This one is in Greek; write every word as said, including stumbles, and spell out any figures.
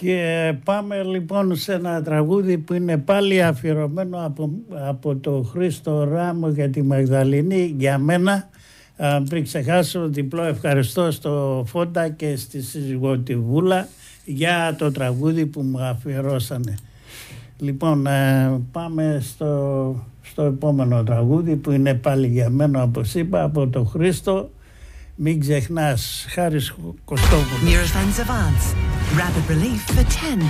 Και πάμε λοιπόν σε ένα τραγούδι που είναι πάλι αφιερωμένο από, από το Χρήστο Ράμο για τη Μαγδαληνή, για μένα. Αν πριν ξεχάσω, διπλό ευχαριστώ στο Φόντα και στη σύζυγό τη Βούλα για το τραγούδι που μου αφιερώσανε. Λοιπόν, πάμε στο, στο επόμενο τραγούδι που είναι πάλι για μένα, όπως είπα, από το Χρήστο. Μην ξεχνάς, Χάρης Κωστόπουλος. Neurofan's Advance. Rapid relief for ten